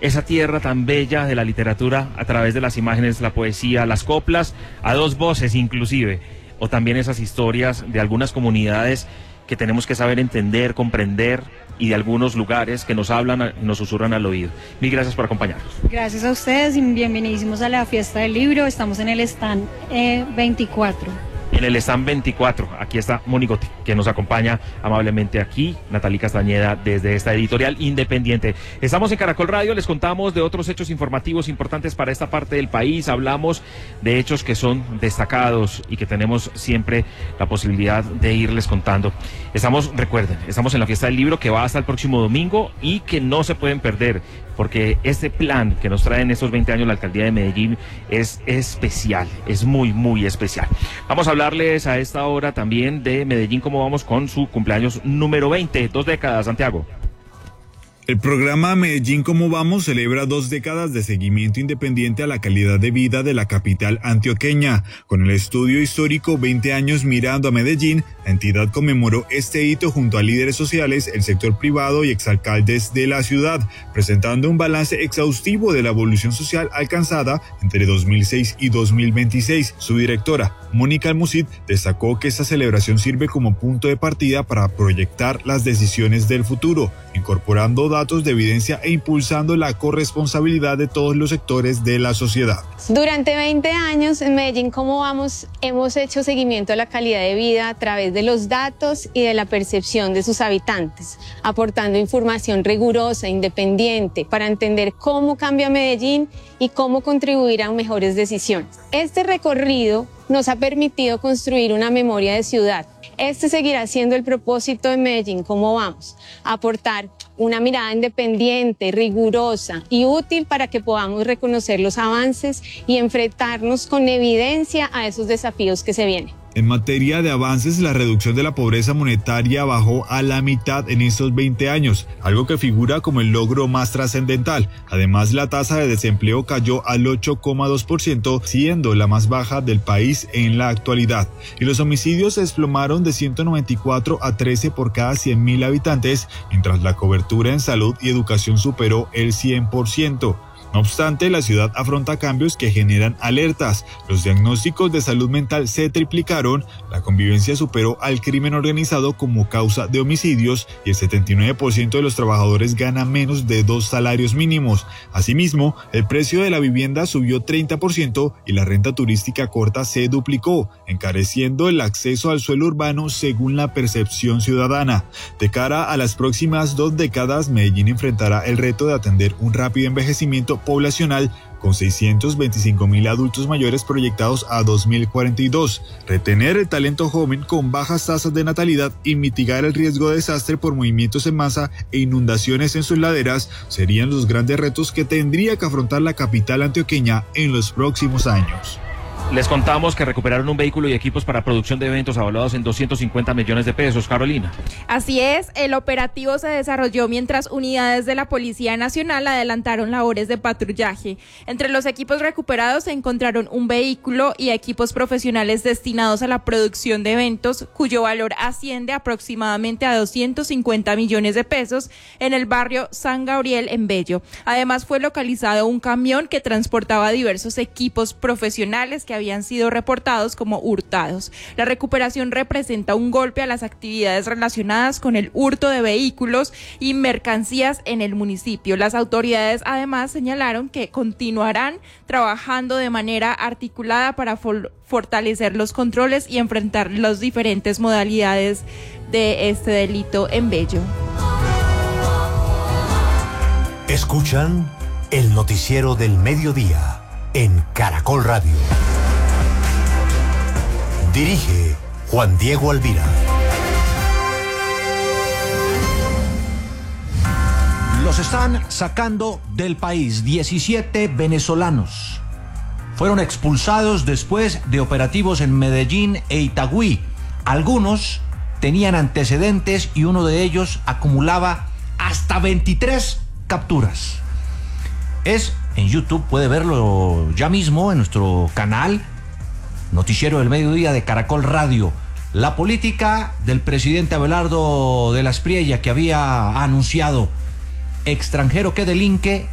esa tierra tan bella de la literatura a través de las imágenes, la poesía, las coplas, a dos voces inclusive, o también esas historias de algunas comunidades que tenemos que saber entender, comprender, y de algunos lugares que nos hablan, nos susurran al oído. Mil gracias por acompañarnos. Gracias a ustedes y bienvenidísimos a la fiesta del libro. Estamos en el stand 24. En el stand 24, aquí está Moni Gotti, que nos acompaña amablemente aquí, Natalie Castañeda, desde esta editorial independiente. Estamos en Caracol Radio, les contamos de otros hechos informativos importantes para esta parte del país, hablamos de hechos que son destacados y que tenemos siempre la posibilidad de irles contando. Recuerden, estamos en la fiesta del libro que va hasta el próximo domingo y que no se pueden perder, porque este plan que nos trae en estos 20 años la Alcaldía de Medellín es especial, es muy, muy especial. Vamos a hablarles a esta hora también de Medellín, cómo vamos con su cumpleaños número 20, 2 décadas, Santiago. El programa Medellín Cómo Vamos celebra 2 décadas de seguimiento independiente a la calidad de vida de la capital antioqueña. Con el estudio histórico 20 años mirando a Medellín, la entidad conmemoró este hito junto a líderes sociales, el sector privado y exalcaldes de la ciudad, presentando un balance exhaustivo de la evolución social alcanzada entre 2006 y 2026. Su directora, Mónica Almucid, destacó que esta celebración sirve como punto de partida para proyectar las decisiones del futuro, incorporando datos de evidencia e impulsando la corresponsabilidad de todos los sectores de la sociedad. Durante 20 años en Medellín Cómo Vamos hemos hecho seguimiento a la calidad de vida a través de los datos y de la percepción de sus habitantes, aportando información rigurosa, independiente, para entender cómo cambia Medellín y cómo contribuir a mejores decisiones. Este recorrido nos ha permitido construir una memoria de ciudad. Este seguirá siendo el propósito de Medellín Cómo Vamos, aportar una mirada independiente, rigurosa y útil para que podamos reconocer los avances y enfrentarnos con evidencia a esos desafíos que se vienen. En materia de avances, la reducción de la pobreza monetaria bajó a la mitad en estos 20 años, algo que figura como el logro más trascendental. Además, la tasa de desempleo cayó al 8,2%, siendo la más baja del país en la actualidad. Y los homicidios se desplomaron de 194 a 13 por cada 100.000 habitantes, mientras la cobertura en salud y educación superó el 100%. No obstante, la ciudad afronta cambios que generan alertas. Los diagnósticos de salud mental se triplicaron, la convivencia superó al crimen organizado como causa de homicidios y el 79% de los trabajadores gana menos de 2 salarios mínimos. Asimismo, el precio de la vivienda subió 30% y la renta turística corta se duplicó, encareciendo el acceso al suelo urbano según la percepción ciudadana. De cara a las próximas 2 décadas, Medellín enfrentará el reto de atender un rápido envejecimiento poblacional con 625.000 adultos mayores proyectados a 2042, retener el talento joven con bajas tasas de natalidad y mitigar el riesgo de desastre por movimientos en masa e inundaciones en sus laderas serían los grandes retos que tendría que afrontar la capital antioqueña en los próximos años. Les contamos que recuperaron un vehículo y equipos para producción de eventos avalados en 250 millones de pesos. Carolina. Así es, el operativo se desarrolló mientras unidades de la Policía Nacional adelantaron labores de patrullaje. Entre los equipos recuperados se encontraron un vehículo y equipos profesionales destinados a la producción de eventos, cuyo valor asciende aproximadamente a 250 millones de pesos en el barrio San Gabriel en Bello. Además fue localizado un camión que transportaba diversos equipos profesionales que habían sido reportados como hurtados. La recuperación representa un golpe a las actividades relacionadas con el hurto de vehículos y mercancías en el municipio. Las autoridades además señalaron que continuarán trabajando de manera articulada para fortalecer los controles y enfrentar las diferentes modalidades de este delito en Bello. Escuchan el noticiero del mediodía en Caracol Radio. Dirige Juan Diego Alvira. Los están sacando del país. 17 venezolanos fueron expulsados después de operativos en Medellín e Itagüí. Algunos tenían antecedentes y uno de ellos acumulaba hasta 23 capturas. En YouTube, puede verlo ya mismo en nuestro canal Noticiero del Mediodía de Caracol Radio. La política del presidente Abelardo de la Espriella, que había anunciado: extranjero que delinque